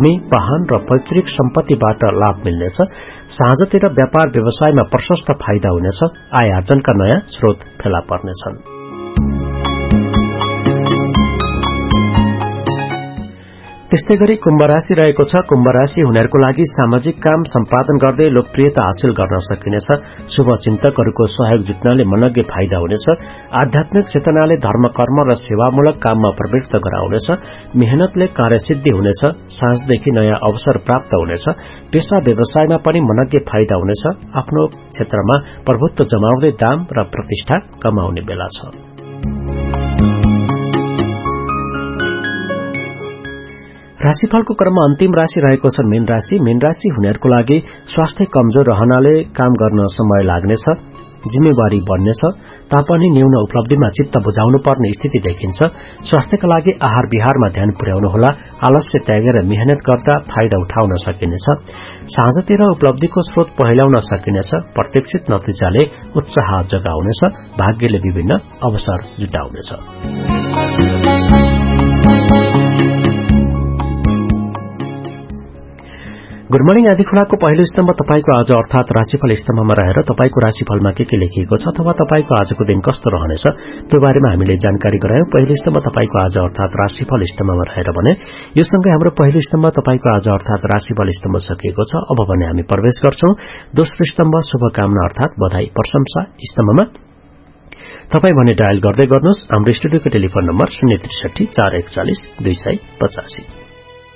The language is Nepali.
भूमि, वाहन र पैतृक सम्पत्तिबाट लाभ मिल्नेछ। साँझतिर व्यापार व्यवसायमा प्रशस्त फाइदा हुनेछ। आय आर्जनका नयाँ स्रोत फेला पर्नेछन्। त्यस्तै गरी कुम्भ राशि रहेको छ। कुम्भ राशि हुनेहरूको लागि सामाजिक काम सम्पादन गर्दै लोकप्रियता हासिल गर्न सकिनेछ। शुभ चिन्तकहरूको सहयोग जुट्नाले मनग्य फाइदा हुनेछ। आध्यात्मिक चेतनाले धर्म, कर्म र सेवामूलक काममा प्रवृत्त गराउनेछ। मेहनतले कार्यसिद्धि हुनेछ। साँझदेखि नयाँ अवसर प्राप्त हुनेछ। पेशा व्यवसायमा पनि मनग्य फाइदा हुनेछ। आफ्नो क्षेत्रमा प्रभुत्व जमाउँदै दाम र प्रतिष्ठा कमाउने बेला छ। राशिफलको क्रममा अन्तिम राशि रहेको छ मीन राशि। मीन राशि हुनेहरूको लागि स्वास्थ्य कमजोर रहनाले काम गर्न समय लाग्नेछ। जिम्मेवारी बढ्नेछ तापनि न्यून उपलब्धिमा चित्त बुझाउनु पर्ने स्थिति देखिन्छ। स्वास्थ्यका लागि आहार विहारमा ध्यान पुर्याउनुहोला। आलस्य त्यागेर मेहनत गर्दा फाइदा उठाउन सकिनेछ। साँझतिर उपलब्धिको स्रोत पहिल्याउन सकिनेछ। प्रतीक्षित नतिजाले उत्साह जगाउनेछ। भाग्यले विभिन्न अवसर जुटाउनेछ। गुड मर्निङ आदिखोलाको पहिलो स्तम्भ तपाईको आज अर्थात राशिफल स्तम्भमा रहेर तपाईको राशिफलमा के लेखिएको छ अथवा तपाईको आजको दिन कस्तो रहनेछ त्यो बारेमा हामीले जानकारी गरायौं। पहिलो स्तम्भ तपाईको आज अर्थात राशिफल स्तम्भमा रहेर भने यो सँगै हाम्रो पहिलो स्तम्भ तपाईको आज अर्थात राशिफल स्तम्भ सकिएको छ। अब भने हामी प्रवेश गर्छौं दोस्रो स्तम्भ शुभकामना अर्थात बधाई प्रशंसा स्तम्भमा। तपाई भने डायल गर्दै गर्नुहोस्। हाम्रो स्टुडियोको टेलिफोन नम्बर 063 441 285।